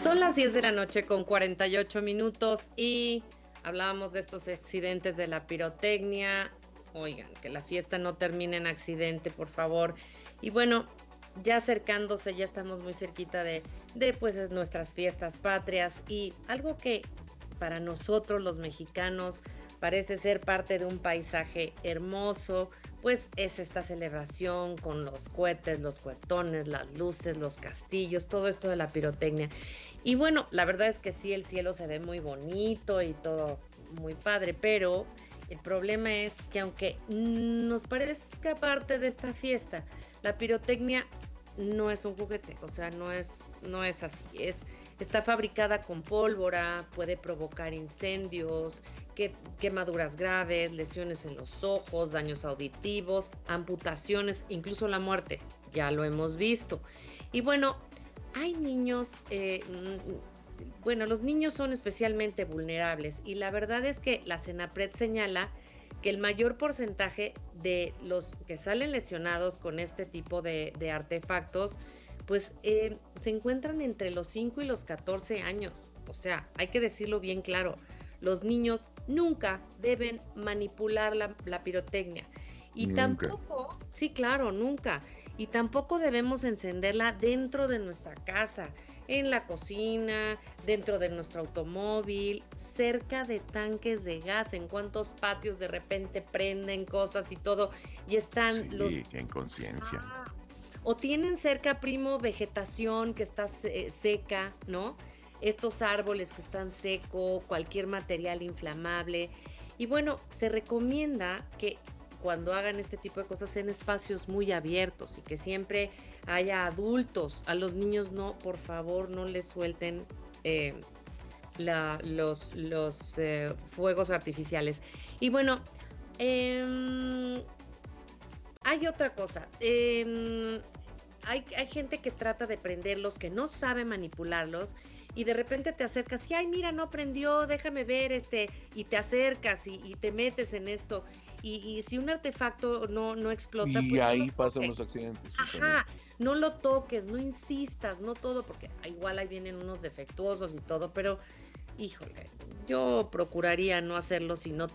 Son las 10 de la noche con 48 minutos y hablábamos de estos accidentes de la pirotecnia. Oigan, que la fiesta no termine en accidente, por favor. Y bueno, ya acercándose, ya estamos muy cerquita de pues nuestras fiestas patrias y algo que para nosotros los mexicanos parece ser parte de un paisaje hermoso, pues es esta celebración con los cohetes, los cuetones, las luces, los castillos, todo esto de la pirotecnia. Y bueno, la verdad es que sí, el cielo se ve muy bonito y todo muy padre, pero el problema es que aunque nos parezca parte de esta fiesta, la pirotecnia no es un juguete, o sea, no es así, está fabricada con pólvora, puede provocar incendios, quemaduras graves, lesiones en los ojos, daños auditivos, amputaciones, incluso la muerte, ya lo hemos visto. Y bueno, hay niños, bueno, los niños son especialmente vulnerables y la verdad es que la CENAPRED señala que el mayor porcentaje de los que salen lesionados con este tipo de artefactos, pues se encuentran entre los 5 y los 14 años. O sea, hay que decirlo bien claro, los niños nunca deben manipular la pirotecnia. Y Nunca. tampoco, sí, claro, nunca. Y tampoco debemos encenderla dentro de nuestra casa, en la cocina, dentro de nuestro automóvil, cerca de tanques de gas, en cuantos patios de repente prenden cosas y todo, y están los... Sí, qué inconsciencia. Ajá. O tienen cerca, primo, vegetación que está seca, ¿no? Estos árboles que están secos, cualquier material inflamable. Y bueno, se recomienda que cuando hagan este tipo de cosas en espacios muy abiertos y que siempre haya adultos. A los niños no, por favor, no les suelten eh, los fuegos artificiales. Y bueno, eh, hay otra cosa. Hay gente que trata de prenderlos, que no sabe manipularlos, y de repente te acercas y, ay, mira, no prendió, déjame ver, y te acercas y te metes en esto. Y si un artefacto no explota, Y pues no lo ahí pasan los toques. accidentes, justamente. Ajá, no lo toques, no insistas, no todo, porque igual ahí vienen unos defectuosos y todo, pero híjole, yo procuraría no hacerlo si no